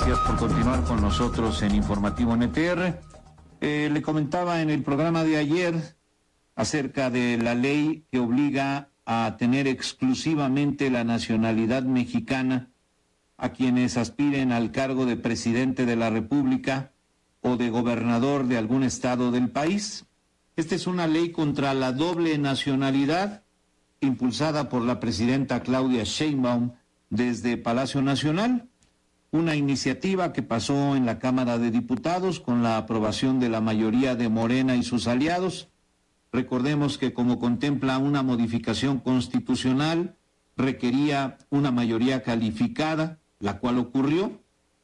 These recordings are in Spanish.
Gracias por continuar con nosotros en Informativo NTR. Le comentaba en el programa de ayer acerca de la ley que obliga a tener exclusivamente la nacionalidad mexicana a quienes aspiren al cargo de presidente de la República o de gobernador de algún estado del país. Esta es una ley contra la doble nacionalidad, impulsada por la presidenta Claudia Sheinbaum desde Palacio Nacional, una iniciativa que pasó en la Cámara de Diputados con la aprobación de la mayoría de Morena y sus aliados. Recordemos que como contempla una modificación constitucional, requería una mayoría calificada, la cual ocurrió.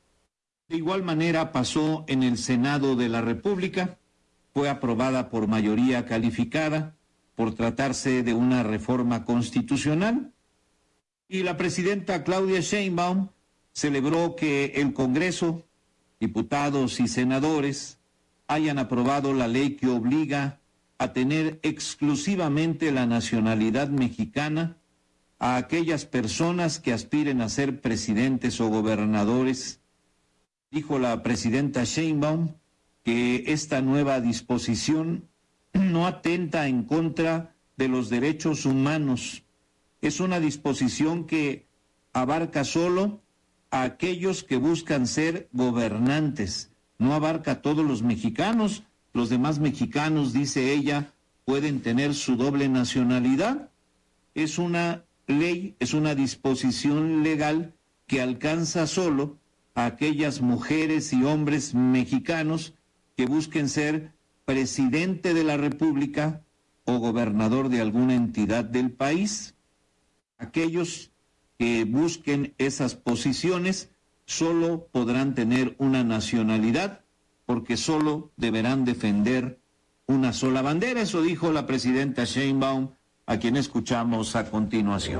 De igual manera pasó en el Senado de la República, fue aprobada por mayoría calificada, por tratarse de una reforma constitucional, y la presidenta Claudia Sheinbaum celebró que el Congreso, diputados y senadores, hayan aprobado la ley que obliga a tener exclusivamente la nacionalidad mexicana a aquellas personas que aspiren a ser presidentes o gobernadores. Dijo la presidenta Sheinbaum que esta nueva disposición no atenta en contra de los derechos humanos. Es una disposición que abarca solo a aquellos que buscan ser gobernantes, no abarca a todos los mexicanos. Los demás mexicanos, dice ella, pueden tener su doble nacionalidad. Es una ley, es una disposición legal que alcanza solo a aquellas mujeres y hombres mexicanos que busquen ser presidente de la República o gobernador de alguna entidad del país. Aquellos que busquen esas posiciones solo podrán tener una nacionalidad, porque solo deberán defender una sola bandera. Eso dijo la presidenta Sheinbaum, a quien escuchamos a continuación.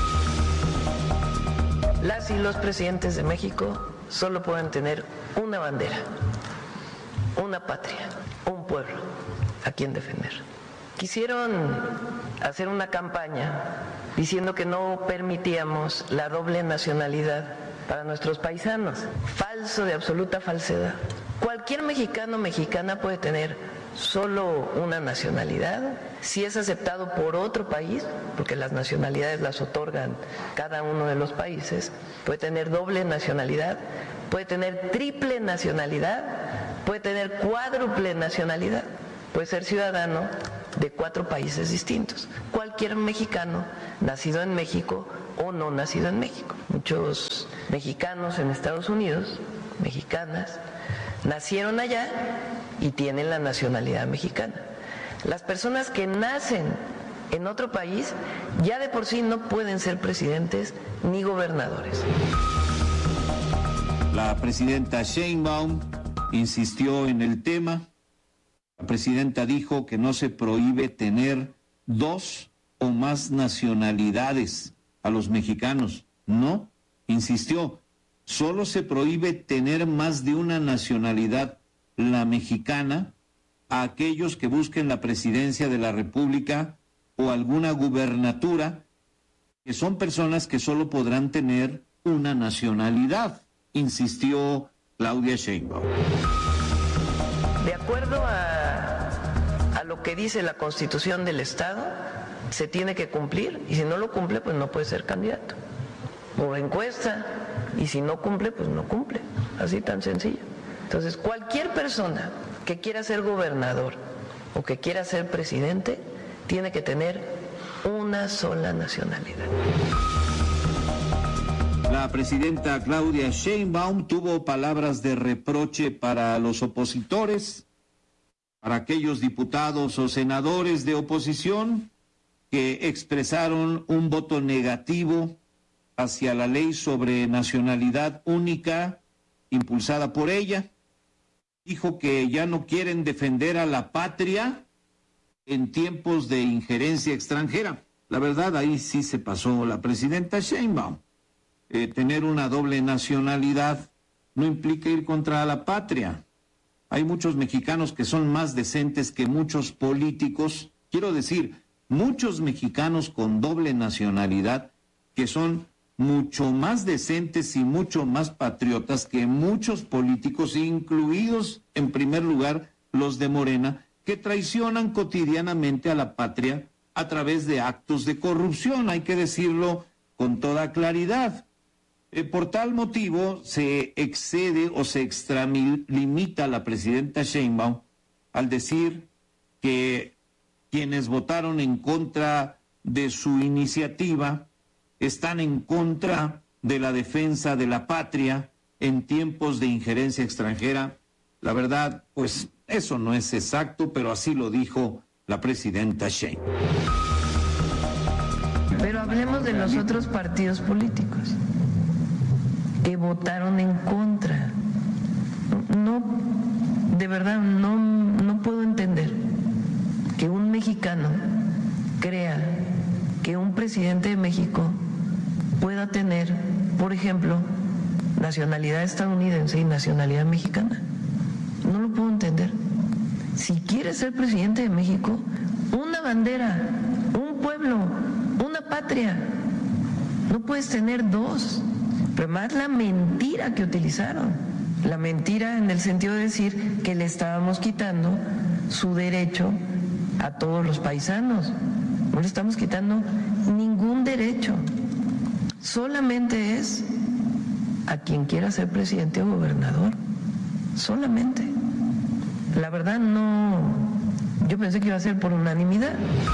Las y los presidentes de México solo pueden tener una bandera, una patria, un pueblo a quien defender. Quisieron hacer una campaña diciendo que no permitíamos la doble nacionalidad para nuestros paisanos. Falso, de absoluta falsedad. Cualquier mexicano o mexicana puede tener solo una nacionalidad si es aceptado por otro país, porque las nacionalidades las otorgan cada uno de los países. Puede tener doble nacionalidad, puede tener triple nacionalidad, puede tener cuádruple nacionalidad, puede ser ciudadano de 4 países distintos. Cualquier mexicano nacido en México o no nacido en México. Muchos mexicanos en Estados Unidos, mexicanas, nacieron allá y tienen la nacionalidad mexicana. Las personas que nacen en otro país ya de por sí no pueden ser presidentes ni gobernadores. La presidenta Sheinbaum insistió en el tema. La presidenta dijo que no se prohíbe tener 2 o más nacionalidades a los mexicanos. No, insistió, solo se prohíbe tener más de una nacionalidad, la mexicana, a aquellos que busquen la presidencia de la República o alguna gubernatura, que son personas que solo podrán tener una nacionalidad, insistió Claudia Sheinbaum. De acuerdo a lo que dice la Constitución del Estado, se tiene que cumplir, y si no lo cumple, pues no puede ser candidato. Por encuesta, y si no cumple, pues no cumple. Así tan sencillo. Entonces, cualquier persona que quiera ser gobernador o que quiera ser presidente, tiene que tener una sola nacionalidad. La presidenta Claudia Sheinbaum tuvo palabras de reproche para los opositores, para aquellos diputados o senadores de oposición que expresaron un voto negativo hacia la ley sobre nacionalidad única impulsada por ella. Dijo que ya no quieren defender a la patria en tiempos de injerencia extranjera. La verdad, ahí sí se pasó la presidenta Sheinbaum. Tener una doble nacionalidad no implica ir contra la patria. Hay muchos mexicanos que son más decentes que muchos políticos. Quiero decir, muchos mexicanos con doble nacionalidad que son mucho más decentes y mucho más patriotas que muchos políticos, incluidos en primer lugar los de Morena, que traicionan cotidianamente a la patria a través de actos de corrupción, hay que decirlo con toda claridad. Por tal motivo se excede o se extralimita la presidenta Sheinbaum al decir que quienes votaron en contra de su iniciativa están en contra de la defensa de la patria en tiempos de injerencia extranjera. La verdad, pues eso no es exacto, pero así lo dijo la presidenta Sheinbaum. Pero hablemos de los otros partidos políticos que votaron en contra. No, de verdad, no puedo entender que un mexicano crea que un presidente de México pueda tener, por ejemplo, nacionalidad estadounidense y nacionalidad mexicana. No lo puedo entender. Si quieres ser presidente de México, una bandera, un pueblo, una patria. No puedes tener dos. Pero más la mentira que utilizaron. La mentira en el sentido de decir que le estábamos quitando su derecho a todos los paisanos. No le estamos quitando ningún derecho. Solamente es a quien quiera ser presidente o gobernador. Solamente. La verdad no. Yo pensé que iba a ser por unanimidad.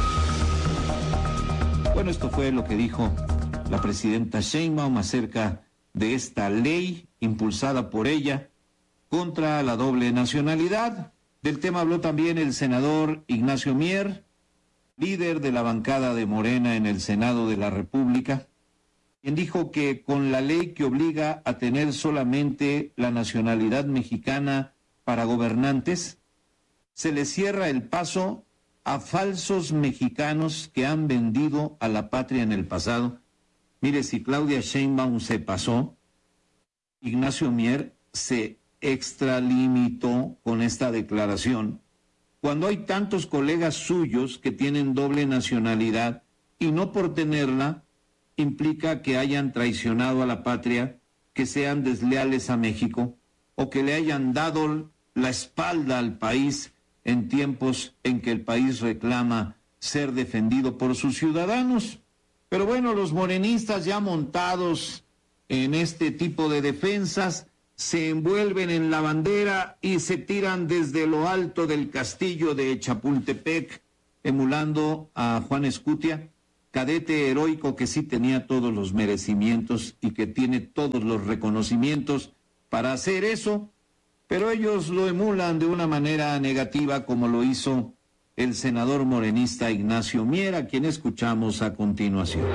Bueno, esto fue lo que dijo la presidenta Sheinbaum acerca de esta ley impulsada por ella contra la doble nacionalidad. Del tema habló también el senador Ignacio Mier, líder de la bancada de Morena en el Senado de la República, quien dijo que con la ley que obliga a tener solamente la nacionalidad mexicana para gobernantes, se le cierra el paso a falsos mexicanos que han vendido a la patria en el pasado. Mire, si Claudia Sheinbaum se pasó, Ignacio Mier se extralimitó con esta declaración, cuando hay tantos colegas suyos que tienen doble nacionalidad y no por tenerla implica que hayan traicionado a la patria, que sean desleales a México o que le hayan dado la espalda al país en tiempos en que el país reclama ser defendido por sus ciudadanos. Pero bueno, los morenistas ya montados en este tipo de defensas se envuelven en la bandera y se tiran desde lo alto del castillo de Chapultepec, emulando a Juan Escutia, cadete heroico que sí tenía todos los merecimientos y que tiene todos los reconocimientos para hacer eso, pero ellos lo emulan de una manera negativa como lo hizo el senador morenista Ignacio Mier, a quien escuchamos a continuación.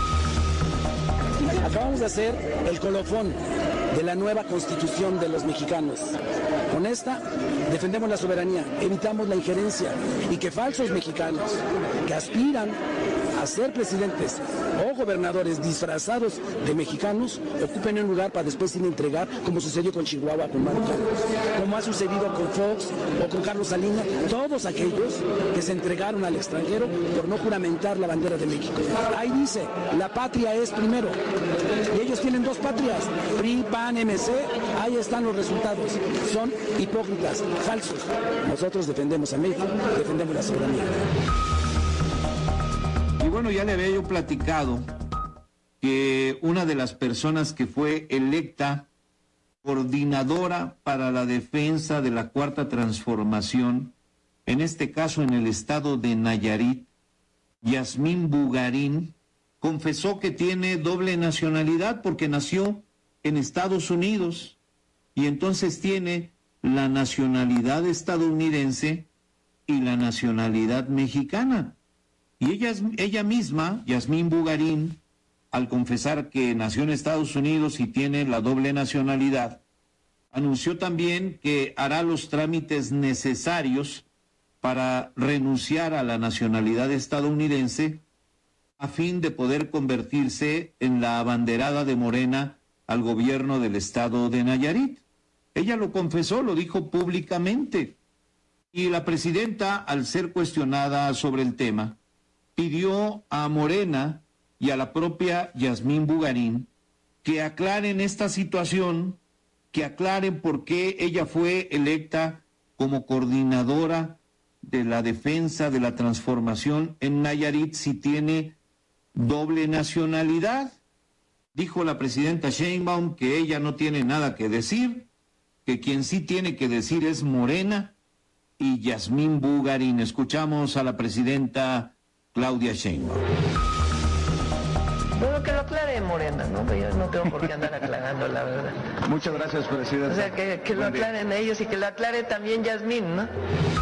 Acabamos de hacer el colofón de la nueva constitución de los mexicanos. Con esta defendemos la soberanía, evitamos la injerencia y que falsos mexicanos que aspiran a ser presidentes o gobernadores disfrazados de mexicanos ocupen un lugar para después ir a entregar, como sucedió con Chihuahua, con Maru Campos, como ha sucedido con Fox o con Carlos Salinas, todos aquellos que se entregaron al extranjero por no juramentar la bandera de México. Ahí dice, la patria es primero, y ellos tienen dos patrias, PRI, PAN, MC, ahí están los resultados, son hipócritas, falsos. Nosotros defendemos a México, defendemos la soberanía. Y bueno, ya le había yo platicado que una de las personas que fue electa coordinadora para la defensa de la Cuarta Transformación, en este caso en el estado de Nayarit, Yasmín Bugarín, confesó que tiene doble nacionalidad porque nació en Estados Unidos y entonces tiene la nacionalidad estadounidense y la nacionalidad mexicana. Y ella misma, Yasmín Bugarín, al confesar que nació en Estados Unidos y tiene la doble nacionalidad, anunció también que hará los trámites necesarios para renunciar a la nacionalidad estadounidense a fin de poder convertirse en la abanderada de Morena al gobierno del estado de Nayarit. Ella lo confesó, lo dijo públicamente. Y la presidenta, al ser cuestionada sobre el tema, pidió a Morena y a la propia Yasmín Bugarín que aclaren esta situación, que aclaren por qué ella fue electa como coordinadora de la defensa de la transformación en Nayarit si tiene doble nacionalidad. Dijo la presidenta Sheinbaum que ella no tiene nada que decir, que quien sí tiene que decir es Morena y Yasmín Bugarín. Escuchamos a la presidenta Claudia Sheinbaum. Bueno, que lo aclare Morena, ¿no? Yo no tengo por qué andar aclarando, la verdad. Muchas gracias, presidenta. O sea, que lo aclaren ellos y que lo aclare también Yasmín, ¿no?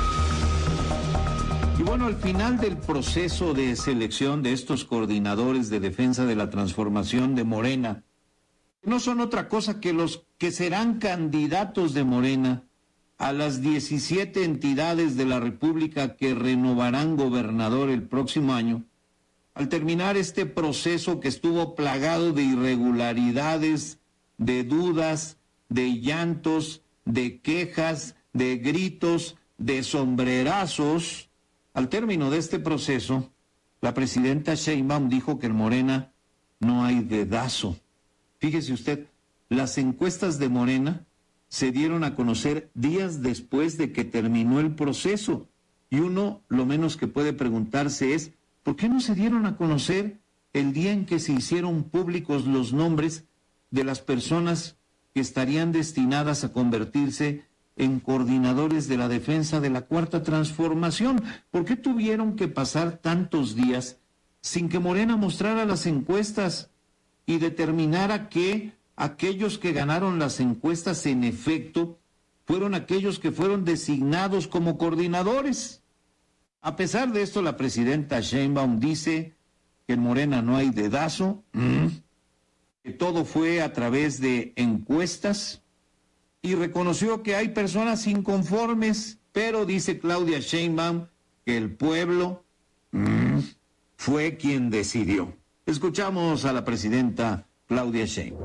Y bueno, al final del proceso de selección de estos coordinadores de defensa de la transformación de Morena, no son otra cosa que los que serán candidatos de Morena a las 17 entidades de la República que renovarán gobernador el próximo año. Al terminar este proceso que estuvo plagado de irregularidades, de dudas, de llantos, de quejas, de gritos, de sombrerazos, al término de este proceso, la presidenta Sheinbaum dijo que en Morena no hay dedazo. Fíjese usted, las encuestas de Morena se dieron a conocer días después de que terminó el proceso. Y uno lo menos que puede preguntarse es, ¿por qué no se dieron a conocer el día en que se hicieron públicos los nombres de las personas que estarían destinadas a convertirse en coordinadores de la defensa de la Cuarta Transformación? ¿Por qué tuvieron que pasar tantos días sin que Morena mostrara las encuestas y determinara que aquellos que ganaron las encuestas en efecto fueron aquellos que fueron designados como coordinadores? A pesar de esto, la presidenta Sheinbaum dice que en Morena no hay dedazo, que todo fue a través de encuestas, y reconoció que hay personas inconformes, pero dice Claudia Sheinbaum que el pueblo fue quien decidió. Escuchamos a la presidenta Claudia Sheinbaum.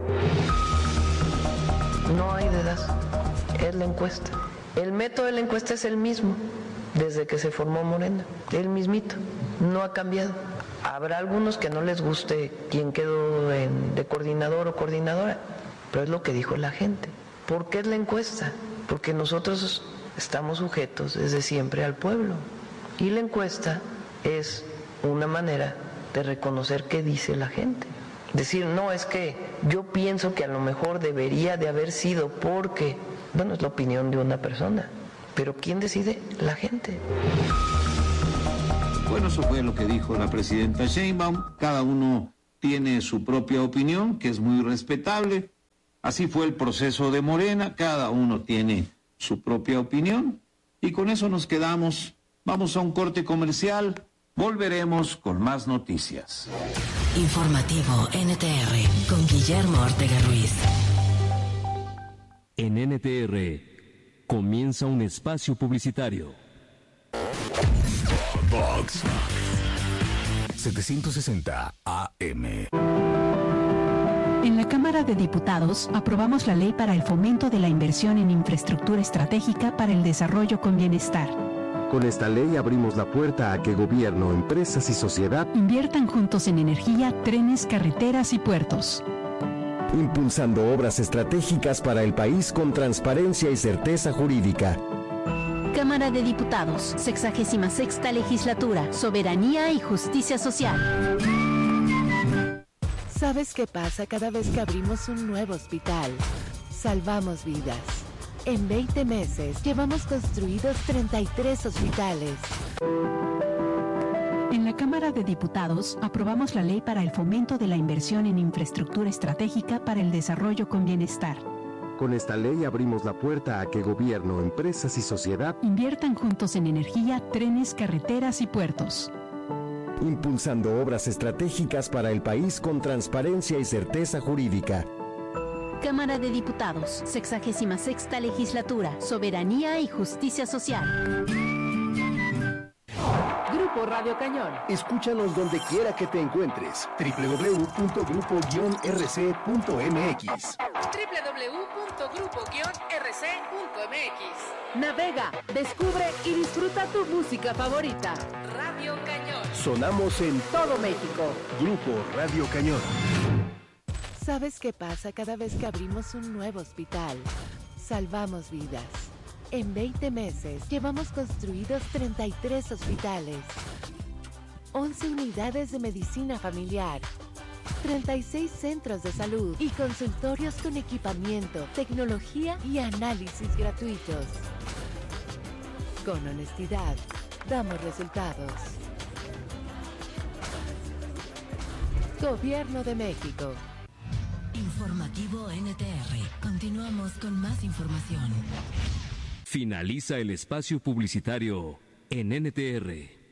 No hay dedazo, es la encuesta. El método de la encuesta es el mismo desde que se formó Morena, el mismito, no ha cambiado. Habrá algunos que no les guste quien quedó de coordinador o coordinadora, pero es lo que dijo la gente. ¿Por qué es la encuesta? Porque nosotros estamos sujetos desde siempre al pueblo. Y la encuesta es una manera de reconocer qué dice la gente. Decir, no, es que yo pienso que a lo mejor debería de haber sido porque, bueno, es la opinión de una persona. Pero ¿quién decide? La gente. Bueno, eso fue lo que dijo la presidenta Sheinbaum. Cada uno tiene su propia opinión, que es muy respetable. Así fue el proceso de Morena, cada uno tiene su propia opinión. Y con eso nos quedamos. Vamos a un corte comercial. Volveremos con más noticias. Informativo NTR con Guillermo Ortega Ruiz. En NTR comienza un espacio publicitario. Vox 760 AM. En la Cámara de Diputados aprobamos la ley para el fomento de la inversión en infraestructura estratégica para el desarrollo con bienestar. Con esta ley abrimos la puerta a que gobierno, empresas y sociedad inviertan juntos en energía, trenes, carreteras y puertos. Impulsando obras estratégicas para el país con transparencia y certeza jurídica. Cámara de Diputados, 66ª Legislatura, Soberanía y Justicia Social. ¿Sabes qué pasa cada vez que abrimos un nuevo hospital? Salvamos vidas. En 20 meses llevamos construidos 33 hospitales. En la Cámara de Diputados aprobamos la ley para el fomento de la inversión en infraestructura estratégica para el desarrollo con bienestar. Con esta ley abrimos la puerta a que gobierno, empresas y sociedad inviertan juntos en energía, trenes, carreteras y puertos. Impulsando obras estratégicas para el país con transparencia y certeza jurídica. Cámara de Diputados, 66ª Legislatura, Soberanía y Justicia Social. Grupo Radio Cañón. Escúchanos donde quiera que te encuentres. www.grupo-rc.mx. www.grupo-rc.mx. Navega, descubre y disfruta tu música favorita. Radio Cañón. Sonamos en todo México. Grupo Radio Cañón. ¿Sabes qué pasa cada vez que abrimos un nuevo hospital? Salvamos vidas. En 20 meses llevamos construidos 33 hospitales, 11 unidades de medicina familiar, 36 centros de salud y consultorios con equipamiento, tecnología y análisis gratuitos. Con honestidad, damos resultados. Gobierno de México. Informativo NTR. Continuamos con más información. Finaliza el espacio publicitario en NTR.